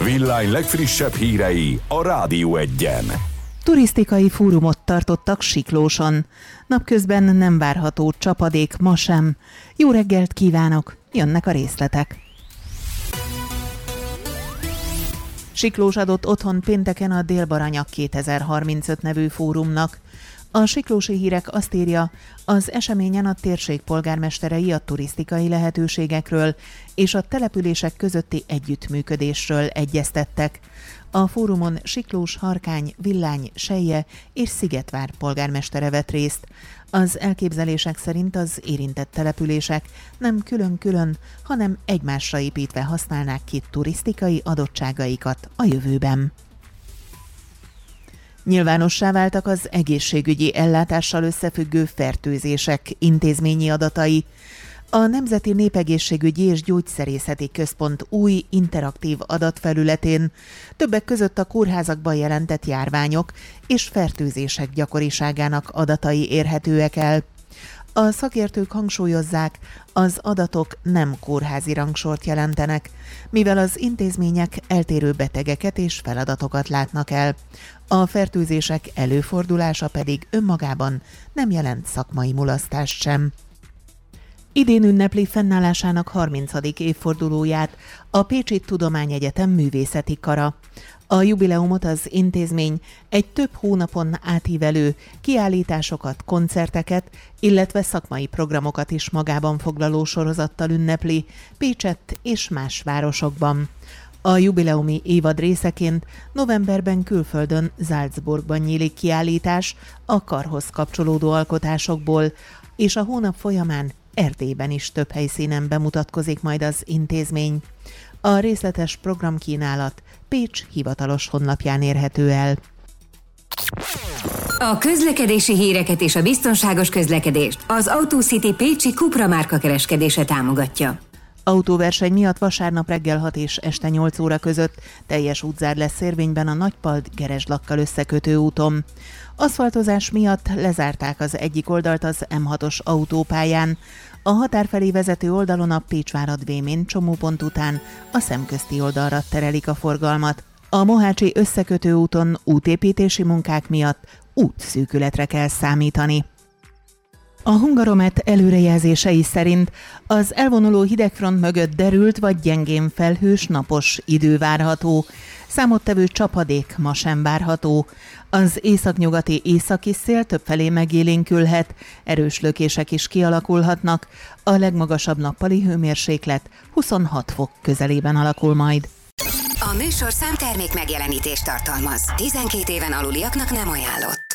Villany legfrissebb hírei a Rádió Egyen. Turisztikai fórumot tartottak Siklóson. Napközben nem várható csapadék ma sem. Jó reggelt kívánok, jönnek a részletek. Siklós adott otthon pénteken a Dél-Baranyak 2035 nevű fórumnak. A siklósi hírek azt írja, az eseményen a térség polgármesterei a turisztikai lehetőségekről és a települések közötti együttműködésről egyeztettek. A fórumon Siklós, Harkány, Villány, Selye és Szigetvár polgármestere vett részt. Az elképzelések szerint az érintett települések nem külön-külön, hanem egymásra építve használnák ki turisztikai adottságaikat a jövőben. Nyilvánossá váltak az egészségügyi ellátással összefüggő fertőzések intézményi adatai. A Nemzeti Népegészségügyi és Gyógyszerészeti Központ új interaktív adatfelületén többek között a kórházakban jelentett járványok és fertőzések gyakoriságának adatai érhetőek el. A szakértők hangsúlyozzák, az adatok nem kórházi rangsort jelentenek, mivel az intézmények eltérő betegeket és feladatokat látnak el. A fertőzések előfordulása pedig önmagában nem jelent szakmai mulasztást sem. Idén ünnepli fennállásának 30. évfordulóját a Pécsi Tudományegyetem művészeti kara. A jubileumot az intézmény egy több hónapon átívelő kiállításokat, koncerteket, illetve szakmai programokat is magában foglaló sorozattal ünnepli Pécsett és más városokban. A jubileumi évad részeként novemberben külföldön Salzburgban nyílik kiállítás a karhoz kapcsolódó alkotásokból, és a hónap folyamán Erdélyben is több helyszínen bemutatkozik majd az intézmény. A részletes programkínálat Pécs hivatalos honlapján érhető el. A közlekedési híreket és a biztonságos közlekedést az AutoCity pécsi Cupra márka kereskedése támogatja. Autóverseny miatt vasárnap reggel 6 és este 8 óra között teljes útzár lesz érvényben a Nagypalt-Gereslakkal összekötő úton. Aszfaltozás miatt lezárták az egyik oldalt az M6-os autópályán. A határ felé vezető oldalon a Pécsvárad-Vémén csomópont után a szemközti oldalra terelik a forgalmat. A Mohácsi összekötő úton útépítési munkák miatt útszűkületre kell számítani. A Hungaromet előrejelzései szerint az elvonuló hidegfront mögött derült vagy gyengén felhős napos idő várható. Számottevő csapadék ma sem várható. Az északnyugati északi szél többfelé megélénkülhet, erős lökések is kialakulhatnak, a legmagasabb nappali hőmérséklet 26 fok közelében alakul majd. A műsorszám termék megjelenítést tartalmaz. 12 éven aluliaknak nem ajánlott.